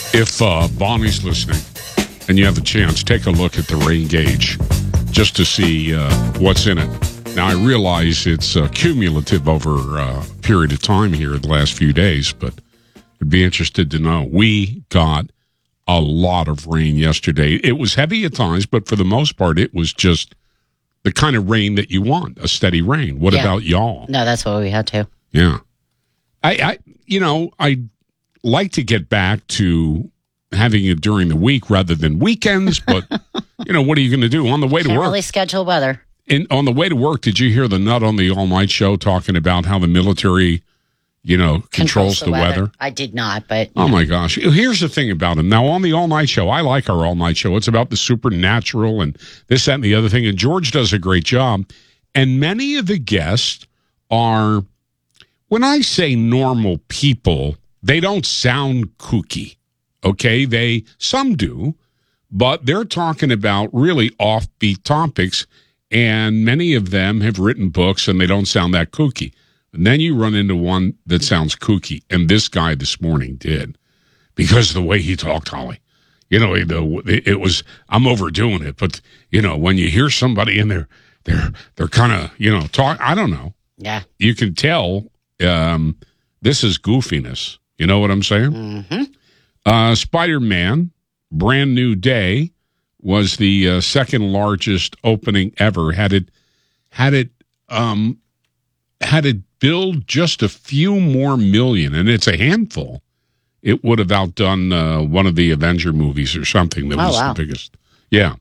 If Bonnie's listening and you have a chance, take a look at the rain gauge just to see what's in it. Now, I realize it's cumulative over a period of time here the last few days, but I'd be interested to know. We got a lot of rain yesterday. It was heavy at times, but for the most part, it was just the kind of rain that you want, a steady rain. What about y'all? No, that's what we had too. Yeah. I like to get back to having it during the week rather than weekends, but, what are you going to do? On the way to work. Can't really schedule weather. On the way to work, did you hear the nut on the all-night show talking about how the military, controls the weather? I did not, but... Oh, my gosh. Here's the thing about him. Now, on the all-night show, I like our all-night show. It's about the supernatural and this, that, and the other thing, and George does a great job. And many of the guests are, when I say normal people, they don't sound kooky, okay? Some do, but they're talking about really offbeat topics, and many of them have written books, and they don't sound that kooky. And then you run into one that sounds kooky, and this guy this morning did, because of the way he talked, Holly. It was, I'm overdoing it, but, when you hear somebody in there, they're kind of, talk, I don't know. Yeah. You can tell this is goofiness. You know what I'm saying? Mm-hmm. Spider-Man, Brand New Day, was the second largest opening ever. Had it billed just a few more million, and it's a handful, it would have outdone one of the Avenger movies or something that was the biggest. Yeah,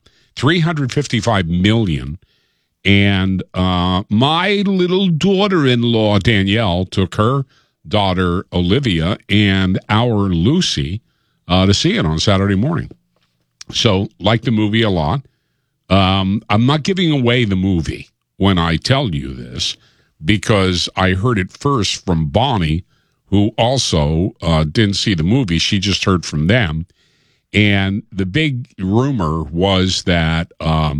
$355 million. And my little daughter-in-law, Danielle, took her daughter, Olivia, and our Lucy to see it on Saturday morning. So, like the movie a lot. I'm not giving away the movie when I tell you this, because I heard it first from Bonnie, who also didn't see the movie. She just heard from them. And the big rumor was that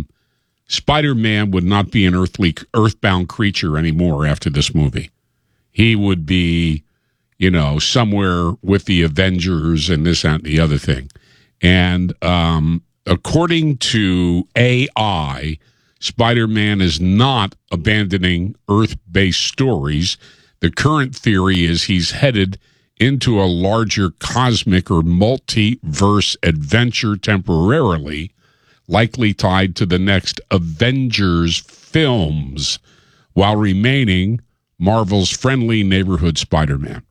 Spider-Man would not be an earthbound creature anymore after this movie. He would be, somewhere with the Avengers and this, that, and the other thing. And according to AI, Spider-Man is not abandoning Earth-based stories. The current theory is he's headed into a larger cosmic or multiverse adventure temporarily, likely tied to the next Avengers films, while remaining Marvel's friendly neighborhood Spider-Man.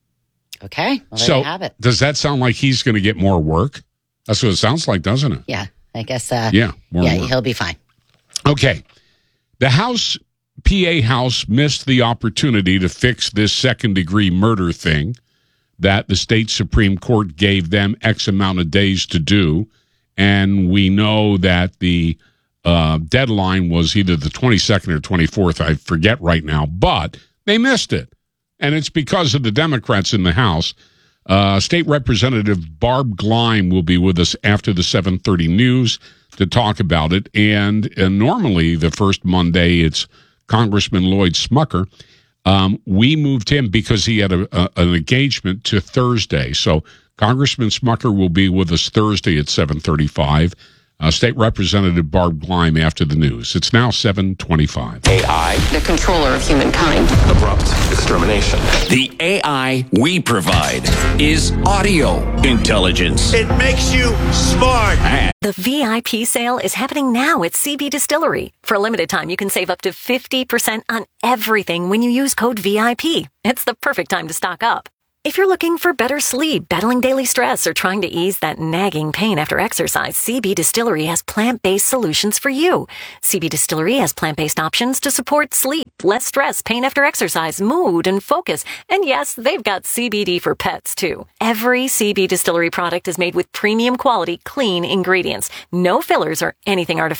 Okay, well, there so you have it. Does that sound like he's going to get more work? That's what it sounds like, doesn't it? Yeah, I guess. More work. He'll be fine. Okay. The PA House missed the opportunity to fix this second-degree murder thing that the state Supreme Court gave them X amount of days to do. And we know that the deadline was either the 22nd or 24th. I forget right now, but they missed it. And it's because of the Democrats in the House. State Representative Barb Gleim will be with us after the 7:30 news to talk about it. And normally the first Monday, it's Congressman Lloyd Smucker. We moved him because he had an engagement to Thursday. So Congressman Smucker will be with us Thursday at 7:35. State Representative Barb Gleim after the news. It's now 7:25. AI. The controller of humankind. Abrupt extermination. The AI we provide is audio intelligence. It makes you smart. The VIP sale is happening now at CB Distillery. For a limited time, you can save up to 50% on everything when you use code VIP. It's the perfect time to stock up. If you're looking for better sleep, battling daily stress, or trying to ease that nagging pain after exercise, CB Distillery has plant-based solutions for you. CB Distillery has plant-based options to support sleep, less stress, pain after exercise, mood, and focus. And yes, they've got CBD for pets, too. Every CB Distillery product is made with premium quality, clean ingredients. No fillers or anything artificial.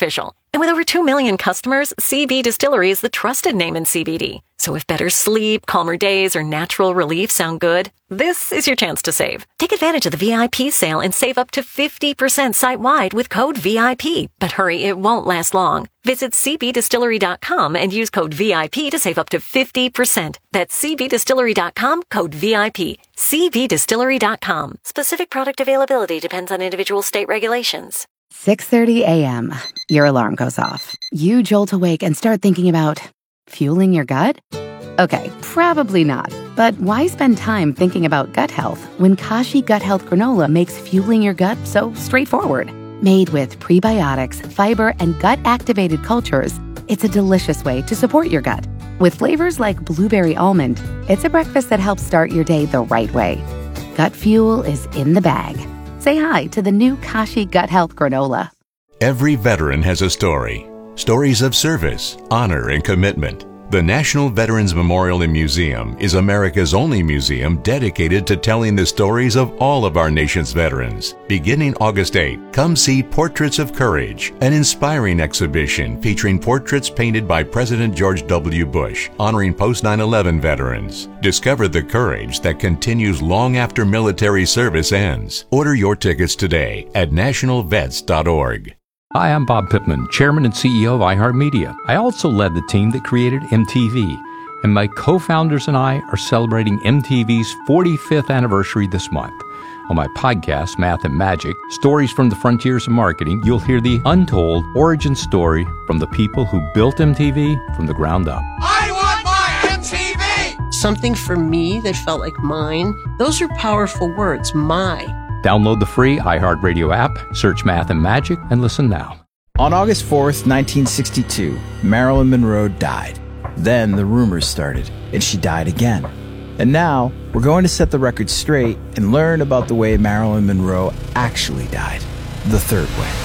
And with over 2 million customers, CB Distillery is the trusted name in CBD. So if better sleep, calmer days, or natural relief sound good, this is your chance to save. Take advantage of the VIP sale and save up to 50% site-wide with code VIP. But hurry, it won't last long. Visit cbdistillery.com and use code VIP to save up to 50%. That's cbdistillery.com, code VIP. cbdistillery.com. Specific product availability depends on individual state regulations. 6:30 a.m. Your alarm goes off. You jolt awake and start thinking about fueling your gut? Okay, probably not. But why spend time thinking about gut health when Kashi Gut Health Granola makes fueling your gut so straightforward? Made with prebiotics, fiber, and gut-activated cultures, it's a delicious way to support your gut. With flavors like blueberry almond, it's a breakfast that helps start your day the right way. Gut fuel is in the bag. Say hi to the new Kashi Gut Health Granola. Every veteran has a story. Stories of service, honor, and commitment. The National Veterans Memorial and Museum is America's only museum dedicated to telling the stories of all of our nation's veterans. Beginning August 8, come see Portraits of Courage, an inspiring exhibition featuring portraits painted by President George W. Bush, honoring post-9/11 veterans. Discover the courage that continues long after military service ends. Order your tickets today at nationalvets.org. Hi, I'm Bob Pittman, Chairman and CEO of iHeartMedia. I also led the team that created MTV, and my co-founders and I are celebrating MTV's 45th anniversary this month. On my podcast, Math and Magic, Stories from the Frontiers of Marketing, you'll hear the untold origin story from the people who built MTV from the ground up. I want my MTV! Something for me that felt like mine. Those are powerful words, my. Download the free iHeartRadio app, search Math and Magic, and listen now. On August 4th, 1962, Marilyn Monroe died. Then the rumors started, and she died again. And now, we're going to set the record straight and learn about the way Marilyn Monroe actually died, the third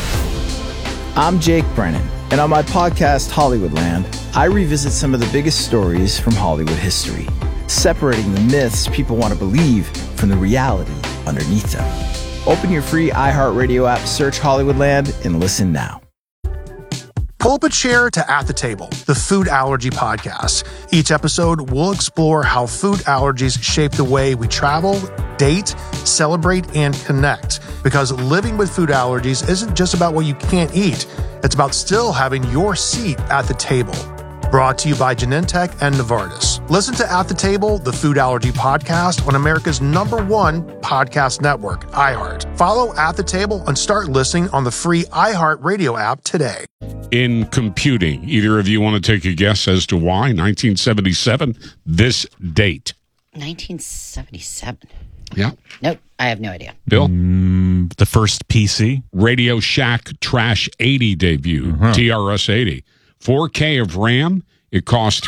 way. I'm Jake Brennan, and on my podcast, Hollywoodland, I revisit some of the biggest stories from Hollywood history, separating the myths people want to believe from the reality underneath them. Open your free iHeartRadio app, search Hollywoodland, and listen now. Pull up a chair to At the Table, the food allergy podcast. Each episode, we'll explore how food allergies shape the way we travel, date, celebrate, and connect. Because living with food allergies isn't just about what you can't eat. It's about still having your seat at the table. Brought to you by Genentech and Novartis. Listen to At the Table, the food allergy podcast on America's #1 podcast network, iHeart. Follow At the Table and start listening on the free iHeart Radio app today. In computing, either of you want to take a guess as to why? 1977, this date. 1977. Yeah. Nope, I have no idea. Bill? The first PC. Radio Shack Trash 80 debut, TRS 80. 4K of RAM, it cost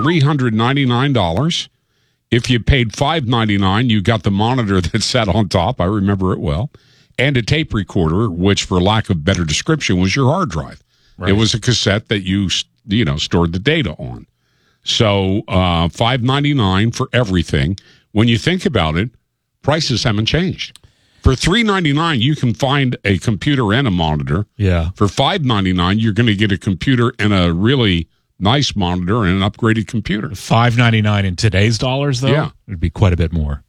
$399. If you paid $599, you got the monitor that sat on top. I remember it well. And a tape recorder, which, for lack of better description, was your hard drive. Right. It was a cassette that you stored the data on. So $599 for everything. When you think about it, prices haven't changed. For $399, you can find a computer and a monitor. Yeah. For $599, you're going to get a computer and a really nice monitor and an upgraded computer. $599 in today's dollars, though? Yeah. It'd be quite a bit more.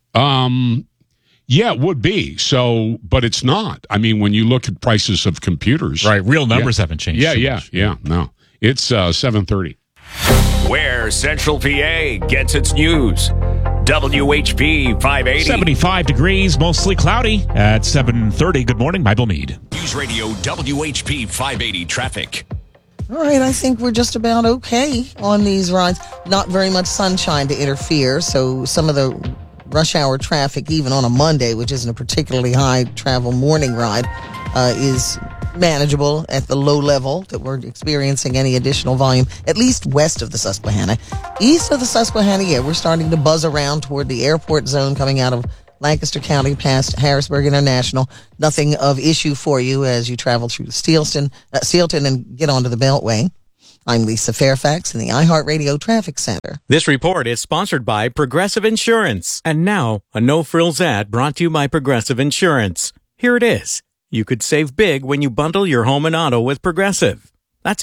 Yeah, it would be. So, but it's not. I mean, when you look at prices of computers. Right. Real numbers haven't changed. Yeah. No. It's 7:30. Where Central PA gets its news. WHP 580. 75 degrees, mostly cloudy at 7:30. Good morning, Bible Meade. News Radio WHP 580 traffic. All right, I think we're just about okay on these rides. Not very much sunshine to interfere, so some of the rush hour traffic, even on a Monday, which isn't a particularly high travel morning ride, is manageable at the low level that we're experiencing any additional volume, at least west of the Susquehanna. East of the Susquehanna, yeah, we're starting to buzz around toward the airport zone coming out of Lancaster County past Harrisburg International. Nothing of issue for you as you travel through Steelton and get onto the Beltway. I'm Lisa Fairfax in the iHeartRadio Traffic Center. This report is sponsored by Progressive Insurance. And now, a no-frills ad brought to you by Progressive Insurance. Here it is. You could save big when you bundle your home and auto with Progressive. That's it.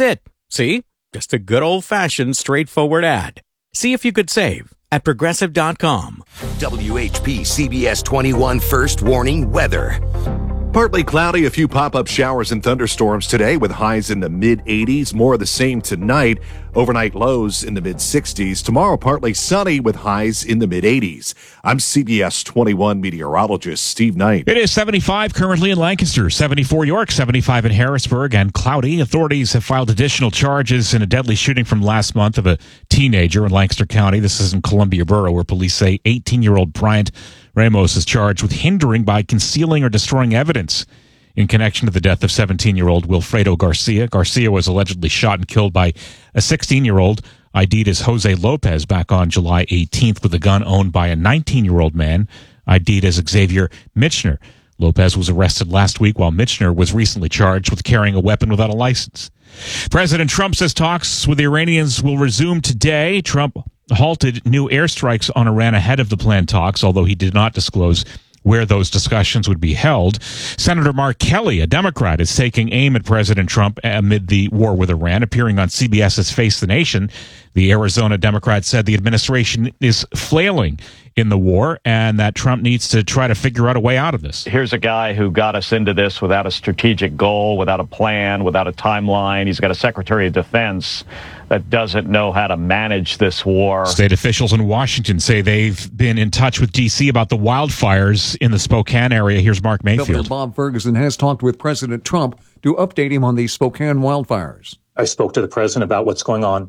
See? Just a good old-fashioned straightforward ad. See if you could save at Progressive.com. WHP CBS 21 First Warning Weather. Partly cloudy, a few pop-up showers and thunderstorms today with highs in the mid-80s. More of the same tonight. Overnight lows in the mid-60s. Tomorrow, partly sunny with highs in the mid-80s. I'm CBS 21 meteorologist Steve Knight. It is 75 currently in Lancaster, 74 York, 75 in Harrisburg, and cloudy. Authorities have filed additional charges in a deadly shooting from last month of a teenager in Lancaster County. This is in Columbia Borough, where police say 18-year-old Bryant Ramos is charged with hindering by concealing or destroying evidence in connection to the death of 17-year-old Wilfredo Garcia. Garcia was allegedly shot and killed by a 16-year-old ID'd as Jose Lopez back on July 18th with a gun owned by a 19-year-old man ID'd as Xavier Michener. Lopez was arrested last week, while Michener was recently charged with carrying a weapon without a license. President Trump says talks with the Iranians will resume today. Trump halted new airstrikes on Iran ahead of the planned talks, although he did not disclose where those discussions would be held. Senator Mark Kelly, a Democrat, is taking aim at President Trump amid the war with Iran. Appearing on CBS's Face the Nation, the Arizona Democrat said the administration is flailing in the war and that Trump needs to try to figure out a way out of this. Here's a guy who got us into this without a strategic goal, without a plan, without a timeline. He's got a Secretary of Defense that doesn't know how to manage this war. State officials in Washington say they've been in touch with D.C. about the wildfires in the Spokane area. Here's Mark Mayfield. Governor Bob Ferguson has talked with President Trump to update him on the Spokane wildfires. I spoke to the president about what's going on.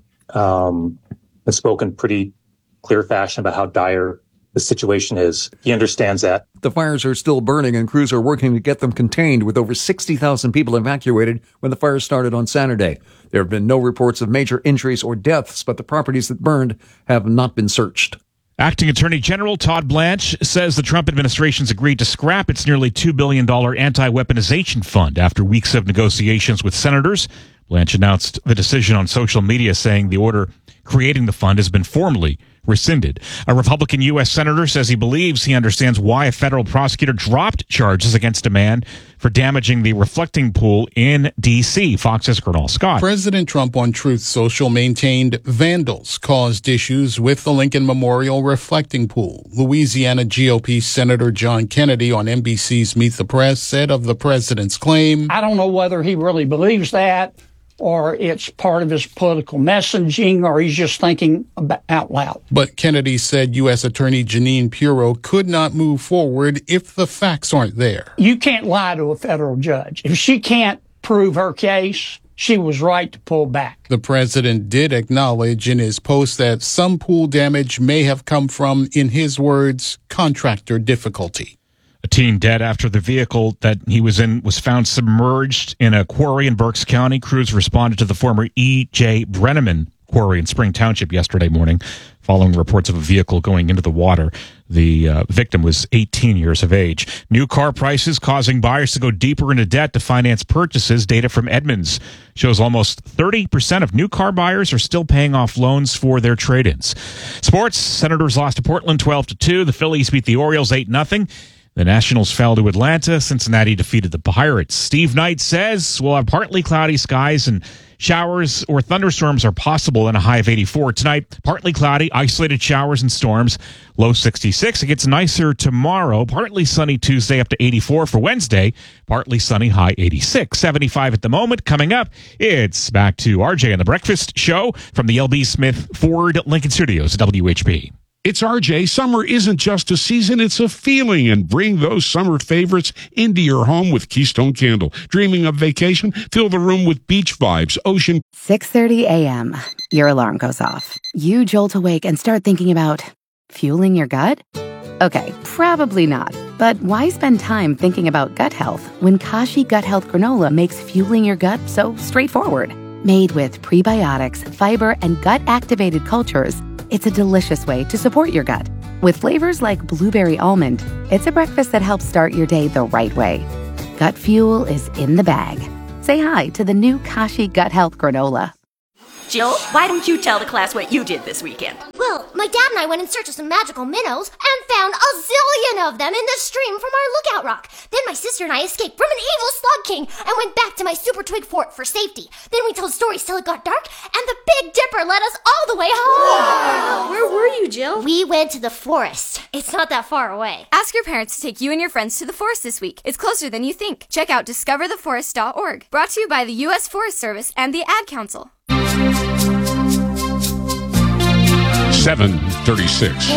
I spoke in pretty clear fashion about how dire the situation is. He understands that. The fires are still burning and crews are working to get them contained, with over 60,000 people evacuated when the fires started on Saturday. There have been no reports of major injuries or deaths, but the properties that burned have not been searched. Acting Attorney General Todd Blanche says the Trump administration's agreed to scrap its nearly $2 billion anti-weaponization fund after weeks of negotiations with senators. Blanche announced the decision on social media, saying the order creating the fund has been formally rescinded. A Republican U.S. senator says he believes he understands why a federal prosecutor dropped charges against a man for damaging the reflecting pool in D.C. Fox's Colonel Scott. President Trump on Truth Social maintained vandals caused issues with the Lincoln Memorial reflecting pool. Louisiana GOP Senator John Kennedy on NBC's Meet the Press said of the president's claim, I don't know whether he really believes that, or it's part of his political messaging, or he's just thinking out loud. But Kennedy said U.S. Attorney Jeanine Pirro could not move forward if the facts aren't there. You can't lie to a federal judge. If she can't prove her case, she was right to pull back. The president did acknowledge in his post that some pool damage may have come from, in his words, contractor difficulty. A teen dead after the vehicle that he was in was found submerged in a quarry in Berks County. Crews responded to the former E.J. Brenneman quarry in Spring Township yesterday morning, following reports of a vehicle going into the water. The victim was 18 years of age. New car prices causing buyers to go deeper into debt to finance purchases. Data from Edmunds shows almost 30% of new car buyers are still paying off loans for their trade-ins. Sports, Senators lost to Portland 12-2. The Phillies beat the Orioles 8-0. The Nationals fell to Atlanta. Cincinnati defeated the Pirates. Steve Knight says we'll have partly cloudy skies and showers or thunderstorms are possible and a high of 84. Tonight, partly cloudy, isolated showers and storms, low 66. It gets nicer tomorrow. Partly sunny Tuesday up to 84 for Wednesday. Partly sunny, high 86. 75 at the moment. Coming up, it's back to RJ and the Breakfast Show from the LB Smith Ford Lincoln Studios at WHP. It's RJ. Summer isn't just a season, it's a feeling. And bring those summer favorites into your home with Keystone Candle. Dreaming of vacation? Fill the room with beach vibes, ocean. 6:30 a.m. Your alarm goes off. You jolt awake and start thinking about fueling your gut? Okay, probably not. But why spend time thinking about gut health when Kashi Gut Health Granola makes fueling your gut so straightforward? Made with prebiotics, fiber, and gut-activated cultures, it's a delicious way to support your gut. With flavors like blueberry almond, it's a breakfast that helps start your day the right way. Gut fuel is in the bag. Say hi to the new Kashi Gut Health Granola. Jill, why don't you tell the class what you did this weekend? Well, my dad and I went in search of some magical minnows and found a zillion of them in the stream from our lookout rock. Then my sister and I escaped from an evil slug king and went back to my super twig fort for safety. Then we told stories till it got dark, and the Big Dipper led us all the way home. Wow. Where were you, Jill? We went to the forest. It's not that far away. Ask your parents to take you and your friends to the forest this week. It's closer than you think. Check out discovertheforest.org. Brought to you by the U.S. Forest Service and the Ad Council. 7:36.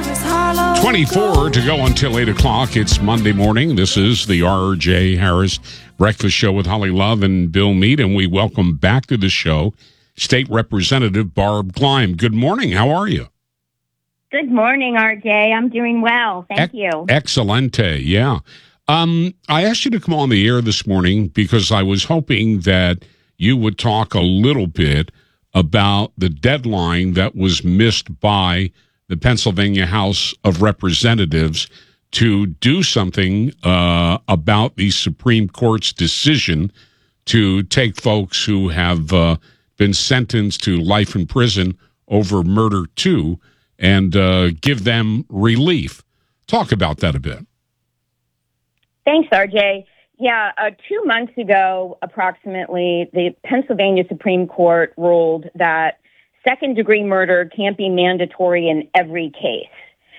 24 to go until 8 o'clock. It's Monday morning. This is the R.J. Harris Breakfast Show with Holly Love and Bill Meade, and we welcome back to the show State Representative Barb Klein. Good morning. How are you? Good morning, RJ. I'm doing well. Thank you. Excelente. Yeah. I asked you to come on the air this morning because I was hoping that you would talk a little bit about the deadline that was missed by the Pennsylvania House of Representatives to do something about the Supreme Court's decision to take folks who have been sentenced to life in prison over Murder 2 and give them relief. Talk about that a bit. Thanks, RJ. Yeah, 2 months ago, approximately, the Pennsylvania Supreme Court ruled that second-degree murder can't be mandatory in every case.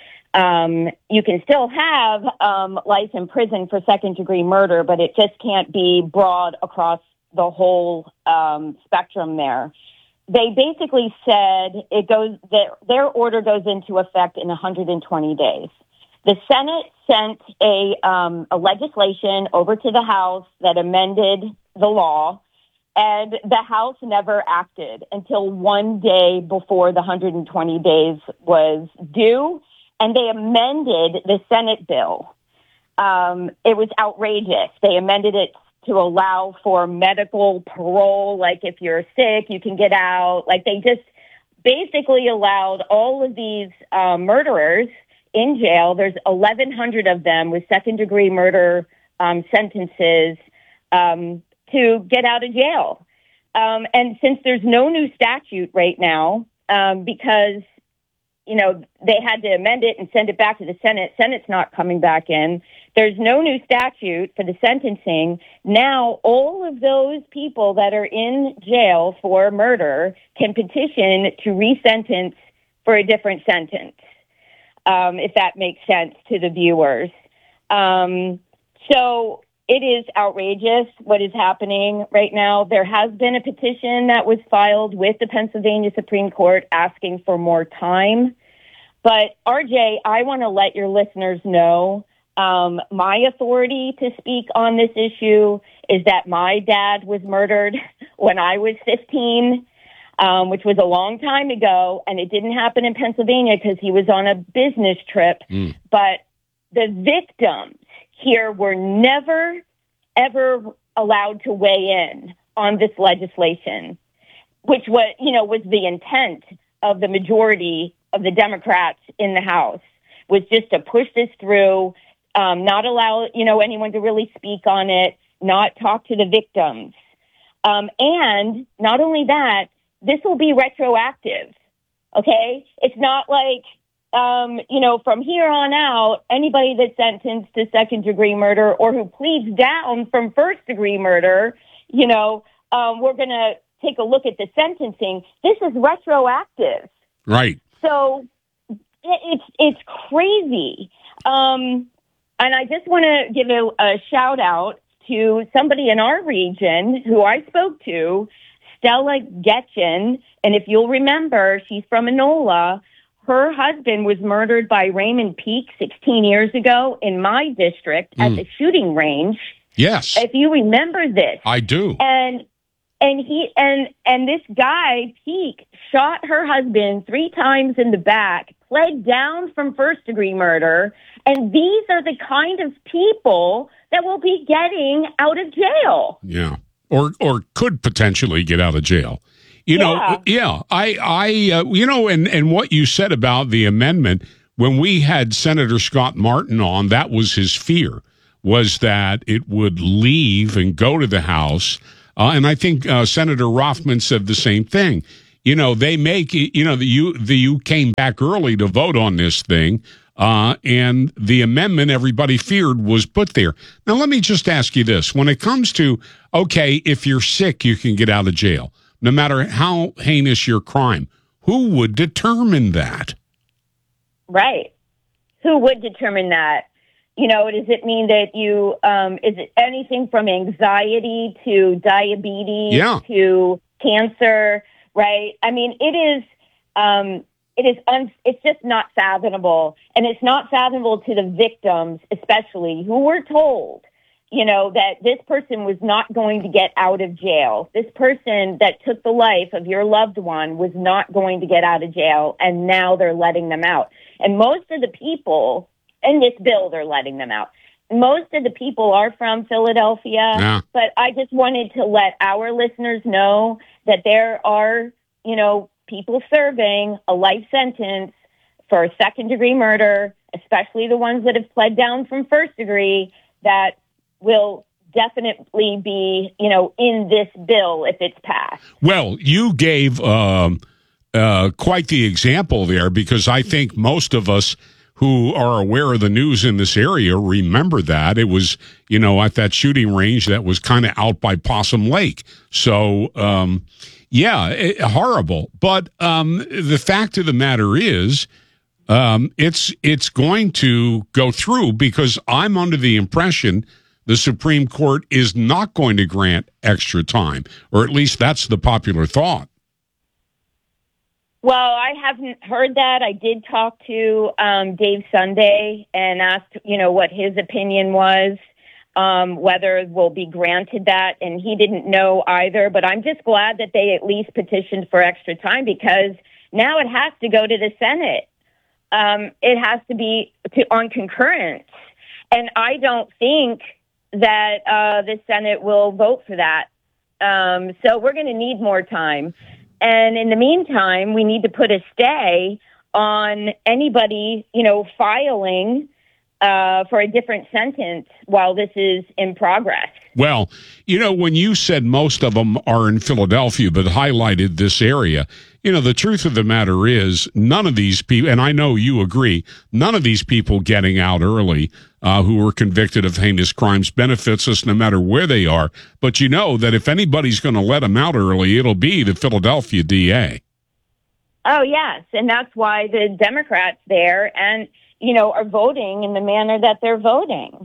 You can still have life in prison for second-degree murder, but it just can't be broad across the whole spectrum there. They basically said their order goes into effect in 120 days. The Senate sent a legislation over to the House that amended the law, and the House never acted until one day before the 120 days was due, and they amended the Senate bill. It was outrageous. They amended it to allow for medical parole, like if you're sick, you can get out. Like they just basically allowed all of these murderers in jail. There's 1,100 of them with second-degree murder sentences to get out of jail. And since there's no new statute right now, because, you know, they had to amend it and send it back to the Senate. Senate's not coming back in. There's no new statute for the sentencing. Now, all of those people that are in jail for murder can petition to resentence for a different sentence. If that makes sense to the viewers. So it is outrageous what is happening right now. There has been a petition that was filed with the Pennsylvania Supreme Court asking for more time. But, RJ, I want to let your listeners know my authority to speak on this issue is that my dad was murdered when I was 15. Which was a long time ago, and it didn't happen in Pennsylvania because he was on a business trip. But the victims here were never, ever allowed to weigh in on this legislation, which was the intent of the majority of the Democrats in the House, was just to push this through, not allow, anyone to really speak on it, not talk to the victims. And not only that, this will be retroactive, okay? It's not like, from here on out, anybody that's sentenced to second-degree murder or who pleads down from first-degree murder, we're going to take a look at the sentencing. This is retroactive. Right. So it's crazy. And I just want to give a shout-out to somebody in our region who I spoke to, Stella Getchen, and if you'll remember, she's from Enola. Her husband was murdered by Raymond Peake 16 years ago in my district at the shooting range. Yes. If you remember this. I do. And this guy, Peake, shot her husband 3 times in the back, pled down from first-degree murder, and these are the kind of people that will be getting out of jail. Yeah. Or could potentially get out of jail. And what you said about the amendment, when we had Senator Scott Martin on, that was his fear, was that it would leave and go to the House. And I think Senator Rothman said the same thing. they make, you came back early to vote on this thing, and the amendment everybody feared was put there. Now, let me just ask you this. When it comes to, okay, if you're sick, you can get out of jail, no matter how heinous your crime, who would determine that? Right. Who would determine that? Does it mean that you, is it anything from anxiety to diabetes to cancer, right? I mean, it's just not fathomable. And it's not fathomable to the victims, especially, who were told, that this person was not going to get out of jail. This person that took the life of your loved one was not going to get out of jail, and now they're letting them out. And most of the people in this bill, they're letting them out. Most of the people are from Philadelphia, but I just wanted to let our listeners know that there are, people serving a life sentence for second-degree murder, especially the ones that have pled down from first degree, that will definitely be, in this bill if it's passed. Well, you gave quite the example there, because I think most of us who are aware of the news in this area remember that. It was, at that shooting range that was kind of out by Possum Lake. So, horrible. But the fact of the matter is, it's going to go through, because I'm under the impression the Supreme Court is not going to grant extra time, or at least that's the popular thought. Well, I haven't heard that. I did talk to Dave Sunday and asked, what his opinion was, whether we'll be granted that, and he didn't know either. But I'm just glad that they at least petitioned for extra time, because now it has to go to the Senate. It has to be on concurrence, and I don't think that the Senate will vote for that. So we're going to need more time. And in the meantime, we need to put a stay on anybody, filing for a different sentence while this is in progress. Well, when you said most of them are in Philadelphia, but highlighted this area, the truth of the matter is none of these people, and I know you agree, none of these people getting out early who were convicted of heinous crimes benefits us no matter where they are. But that if anybody's going to let them out early, it'll be the Philadelphia DA. Oh, yes. And that's why the Democrats there are voting in the manner that they're voting.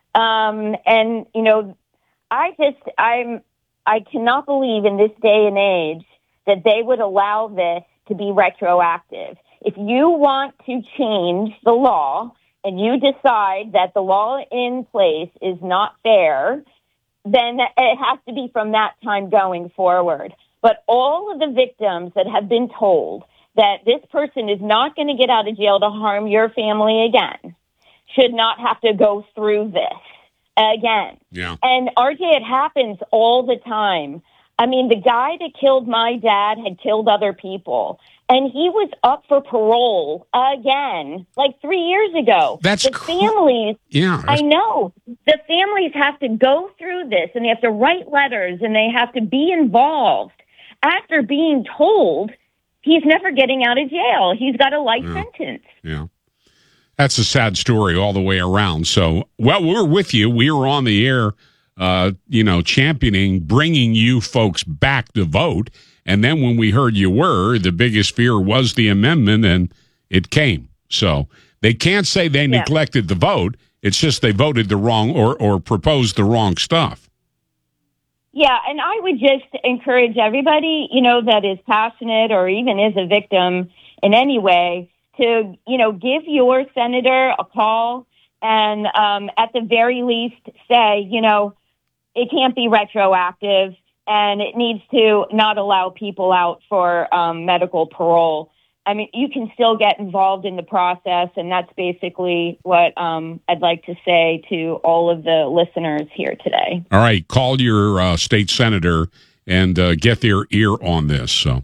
I cannot believe in this day and age that they would allow this to be retroactive. If you want to change the law and you decide that the law in place is not fair, then it has to be from that time going forward. But all of the victims that have been told that this person is not going to get out of jail to harm your family again should not have to go through this again. Yeah. And RJ, it happens all the time. I mean, the guy that killed my dad had killed other people, and he was up for parole again, like 3 years ago. That's families. Yeah. I know. The families have to go through this, and they have to write letters, and they have to be involved after being told he's never getting out of jail. He's got a life sentence. Yeah. That's a sad story all the way around. So, we're with you. We were on the air, championing, bringing you folks back to vote. And then when we heard you were, the biggest fear was the amendment, and it came. So they can't say they neglected the vote. It's just they voted the wrong or proposed the wrong stuff. Yeah, and I would just encourage everybody, that is passionate or even is a victim in any way to, give your senator a call and at the very least say, it can't be retroactive and it needs to not allow people out for medical parole. I mean, you can still get involved in the process, and that's basically what I'd like to say to all of the listeners here today. All right, call your state senator and get their ear on this. So,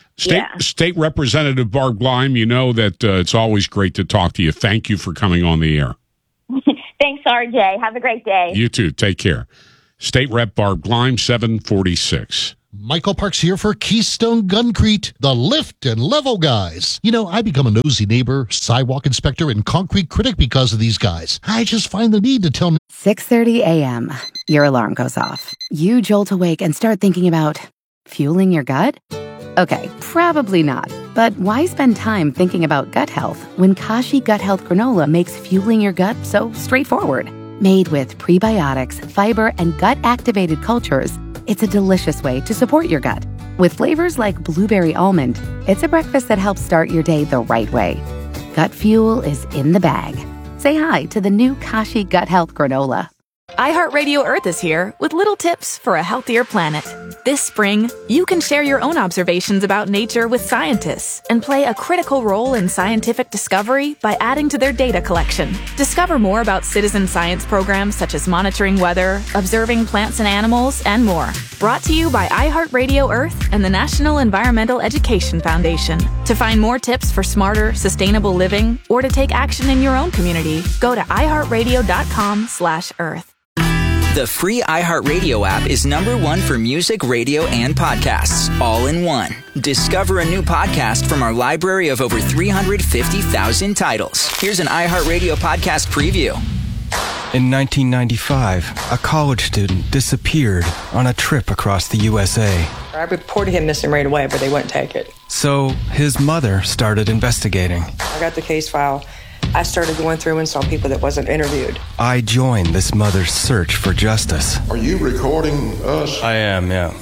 State Representative Barb Gleim, you know that it's always great to talk to you. Thank you for coming on the air. Thanks, RJ. Have a great day. You too. Take care. State Rep Barb Gleim, 746. Michael Parks here for Keystone Guncrete, the lift and level guys. You know, I become a nosy neighbor, sidewalk inspector, and concrete critic because of these guys. I just find the need to tell 6:30 a.m. Your alarm goes off. You jolt awake and start thinking about fueling your gut? Okay, probably not. But why spend time thinking about gut health when Kashi Gut Health Granola makes fueling your gut so straightforward? Made with prebiotics, fiber, and gut-activated cultures, it's a delicious way to support your gut. With flavors like blueberry almond, it's a breakfast that helps start your day the right way. Gut fuel is in the bag. Say hi to the new Kashi Gut Health Granola. iHeartRadio Earth is here with little tips for a healthier planet. This spring, you can share your own observations about nature with scientists and play a critical role in scientific discovery by adding to their data collection. Discover more about citizen science programs such as monitoring weather, observing plants and animals, and more. Brought to you by iHeartRadio Earth and the National Environmental Education Foundation. To find more tips for smarter, sustainable living or to take action in your own community, go to iHeartRadio.com/Earth. The free iHeartRadio app is #1 for music, radio, and podcasts, all in one. Discover a new podcast from our library of over 350,000 titles. Here's an iHeartRadio podcast preview. In 1995, a college student disappeared on a trip across the USA. I reported him missing right away, but they wouldn't take it. So his mother started investigating. I got the case file. I started going through and saw people that wasn't interviewed. I joined this mother's search for justice. Are you recording us? I am, yeah.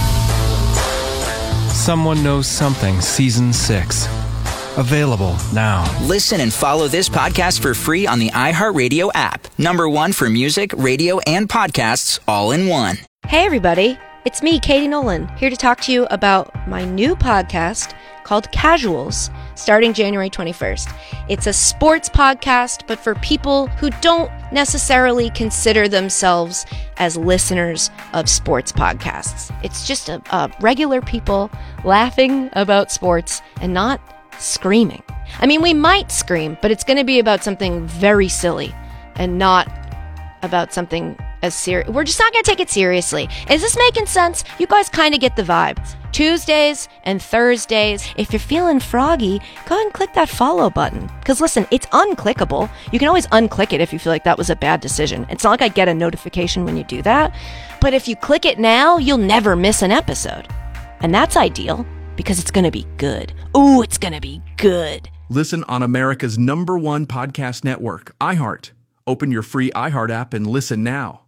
Someone Knows Something, Season 6. Available now. Listen and follow this podcast for free on the iHeartRadio app. #1 for music, radio, and podcasts, all in one. Hey, everybody. It's me, Katie Nolan, here to talk to you about my new podcast called Casuals, starting January 21st. It's a sports podcast, but for people who don't necessarily consider themselves as listeners of sports podcasts. It's just a regular people laughing about sports and not screaming. I mean, we might scream, but it's going to be about something very silly and not about something as serious. We're just not going to take it seriously. Is this making sense? You guys kind of get the vibe. Tuesdays and Thursdays. If you're feeling froggy, go ahead and click that follow button. Because listen, it's unclickable. You can always unclick it if you feel like that was a bad decision. It's not like I get a notification when you do that. But if you click it now, you'll never miss an episode. And that's ideal because it's going to be good. Ooh, it's going to be good. Listen on America's #1 podcast network, iHeart. Open your free iHeart app and listen now.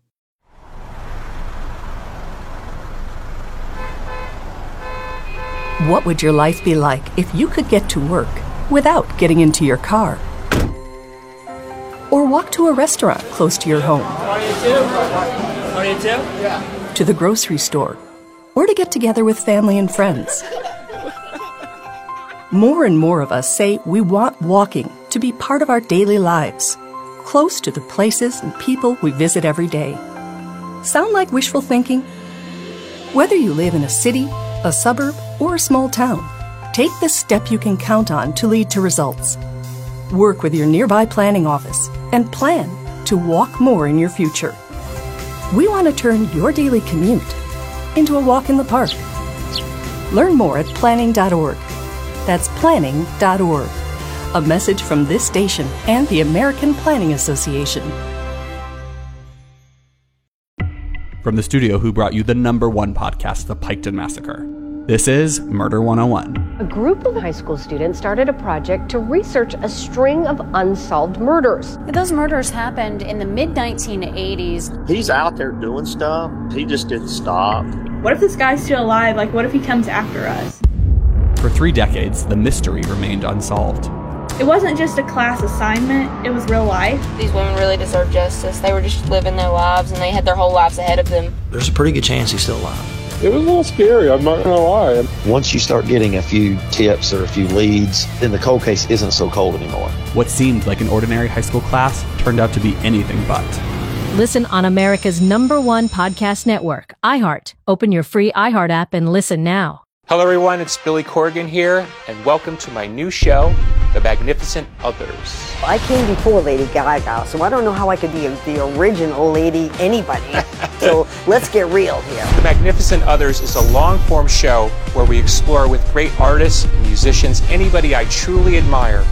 What would your life be like if you could get to work without getting into your car? Or walk to a restaurant close to your home? To the grocery store? Or to get together with family and friends? More and more of us say we want walking to be part of our daily lives, close to the places and people we visit every day. Sound like wishful thinking? Whether you live in a city, a suburb, or a small town, take the step you can count on to lead to results. Work with your nearby planning office and plan to walk more in your future. We want to turn your daily commute into a walk in the park. Learn more at planning.org. That's planning.org. A message from this station and the American Planning Association. From the studio who brought you the #1 podcast, The Piketon Massacre, this is Murder 101. A group of high school students started a project to research a string of unsolved murders. Those murders happened in the mid-1980s. He's out there doing stuff. He just didn't stop. What if this guy's still alive? Like, what if he comes after us? For 3 decades, the mystery remained unsolved. It wasn't just a class assignment, it was real life. These women really deserve justice. They were just living their lives and they had their whole lives ahead of them. There's a pretty good chance he's still alive. It was a little scary, I'm not gonna lie. Once you start getting a few tips or a few leads, then the cold case isn't so cold anymore. What seemed like an ordinary high school class turned out to be anything but. Listen on America's #1 podcast network, iHeart. Open your free iHeart app and listen now. Hello everyone, it's Billy Corgan here, and welcome to my new show, The Magnificent Others. I came before Lady Gaga, so I don't know how I could be the original Lady anybody. So let's get real here. The Magnificent Others is a long-form show where we explore with great artists and musicians anybody I truly admire